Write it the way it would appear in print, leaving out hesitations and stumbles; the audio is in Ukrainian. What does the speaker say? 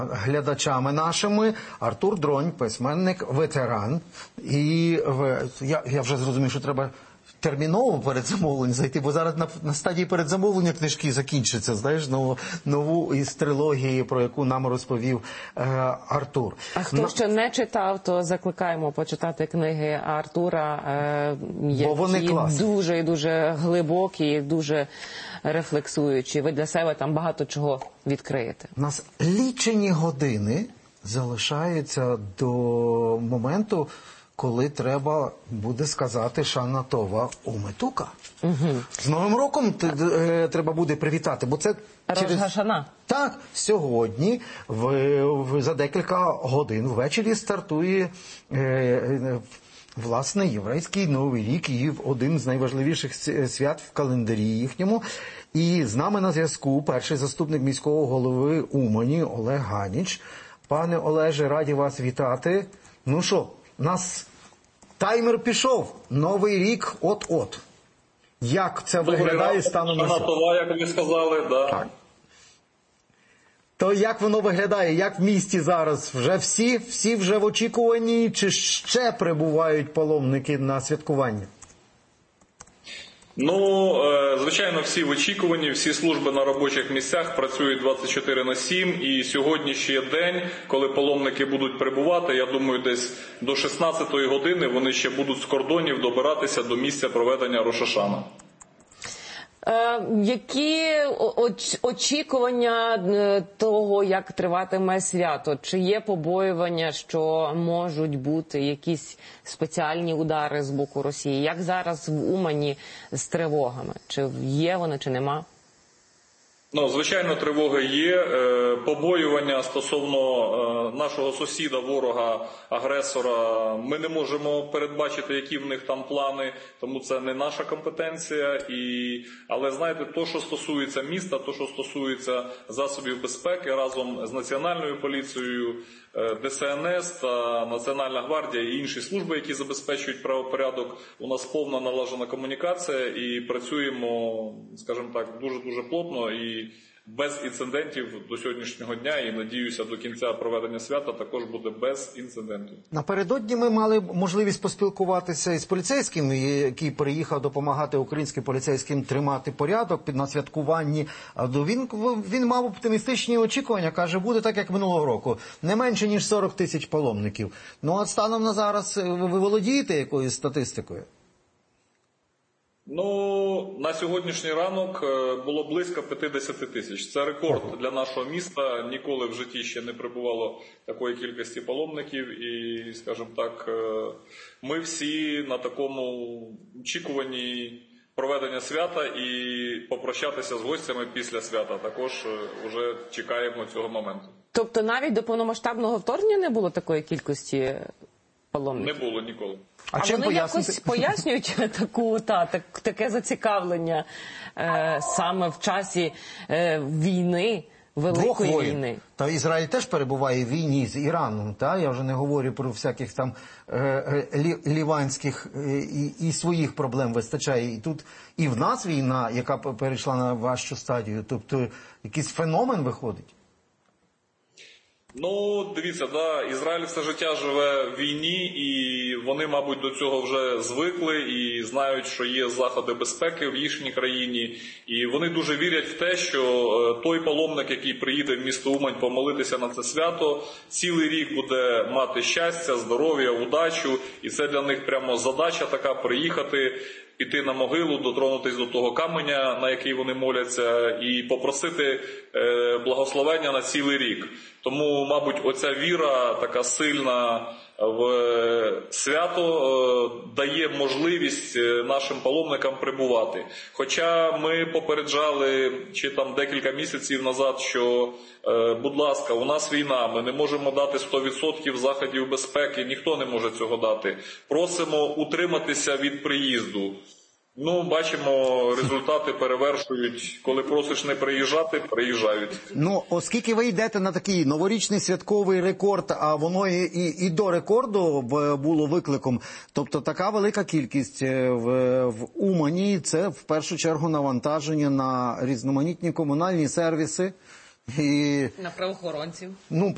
глядачами нашими. Артур Дронь, письменник, ветеран. І я вже зрозумів, що треба терміново передзамовлення зайти, бо зараз на стадії передзамовлення книжки закінчаться, знаєш, нову із трилогії, про яку нам розповів Артур. А хто ще не читав, то закликаємо почитати книги Артура, які дуже і дуже глибокі, дуже рефлексуючі. Ви для себе там багато чого відкриєте. У нас лічені години залишаються до моменту, коли треба буде сказати «Шана Това Уметука». З Новим роком треба буде привітати, бо це Рош га-Шана. Так, сьогодні за декілька годин ввечері стартує власне єврейський Новий рік і один з найважливіших свят в календарі їхньому. І з нами на зв'язку перший заступник міського голови Умані Олег Ганіч. Пане Олеже, раді вас вітати. Ну що, у нас таймер пішов, Новий рік от-от. Як це виглядає станом на сьогодні? Това, як ви сказали, да. Так. То як воно виглядає? Як в місті зараз? Вже всі вже в очікуванні? Чи ще прибувають паломники на святкування? Ну, звичайно, всі в очікуванні, всі служби на робочих місцях працюють 24/7, і сьогодні ще є день, коли паломники будуть прибувати. Я думаю, десь до 16-ї години вони ще будуть з кордонів добиратися до місця проведення Рош га-Шана. Які очікування того, як триватиме свято? Чи є побоювання, що можуть бути якісь спеціальні удари з боку Росії? Як зараз в Умані з тривогами? Чи є вони, чи нема? Ну, звичайно, тривоги є. Побоювання стосовно нашого сусіда, ворога, агресора, ми не можемо передбачити, які в них там плани, тому це не наша компетенція. Але, знаєте, то, що стосується міста, то, що стосується засобів безпеки, разом з Національною поліцією, ДСНС та Національна гвардія і інші служби, які забезпечують правопорядок, у нас повна налажена комунікація і працюємо, скажімо так, дуже-дуже плотно і без інцидентів до сьогоднішнього дня, і, надіюся, до кінця проведення свята також буде без інцидентів. Напередодні ми мали можливість поспілкуватися із поліцейським, який приїхав допомагати українським поліцейським тримати порядок на святкуванні. Він мав оптимістичні очікування, каже, буде так, як минулого року, не менше, ніж 40 тисяч паломників. Ну, от станом на зараз ви володієте якоюсь статистикою? Ну, на сьогоднішній ранок було близько 50 тисяч. Це рекорд для нашого міста. Ніколи в житті ще не прибувало такої кількості паломників. І, скажімо так, ми всі на такому очікуванні проведення свята і попрощатися з гостями після свята. Також вже чекаємо цього моменту. Тобто навіть до повномасштабного вторгнення не було такої кількості паломників? Не було ніколи. А вони якось пояснюють таке зацікавлення саме в часі війни, великої війни? Та Ізраїль теж перебуває в війні з Іраном, та? Я вже не говорю про всяких там ліванських і своїх проблем вистачає. І тут і в нас війна, яка перейшла на важчу стадію. Тобто якийсь феномен виходить? Ну, дивіться, да, Ізраїль все життя живе в війні, і вони, мабуть, до цього вже звикли і знають, що є заходи безпеки в їхній країні. І вони дуже вірять в те, що той паломник, який приїде в місто Умань помолитися на це свято, цілий рік буде мати щастя, здоров'я, удачу. І це для них прямо задача така – приїхати, піти на могилу, дотронутись до того каменя, на який вони моляться, і попросити благословення на цілий рік. Тому, мабуть, оця віра така сильна в свято дає можливість нашим паломникам прибувати. Хоча ми попереджали ще там декілька місяців назад, що, будь ласка, у нас війна, ми не можемо дати 100% заходів безпеки, ніхто не може цього дати. Просимо утриматися від приїзду. Ну, бачимо, результати перевершують. Коли просиш не приїжджати, приїжджають. Ну, оскільки ви йдете на такий новорічний святковий рекорд, а воно і до рекорду було викликом, тобто така велика кількість в Умані, це в першу чергу навантаження на різноманітні комунальні сервіси. На правоохоронців. Ну,